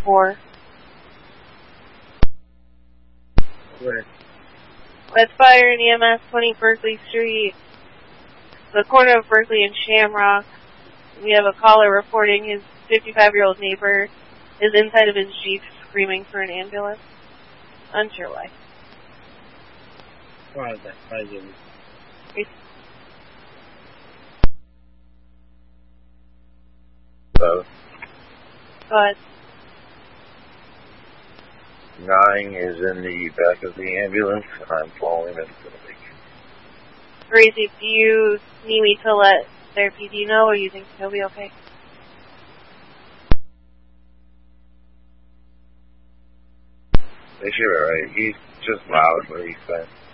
4. Where? With fire in EMS 20 Berkeley Street, the corner of Berkeley and Shamrock. We have a caller reporting his 55-year-old neighbor is inside of his Jeep screaming for an ambulance. Unsure why. Why is that? Why is it? So, Go ahead. 9 is in the back of the ambulance, and I'm following him to the lake. Gracie, do you need me to let their PD know, or you think he'll be okay? They should be alright. He's just loud, what he said.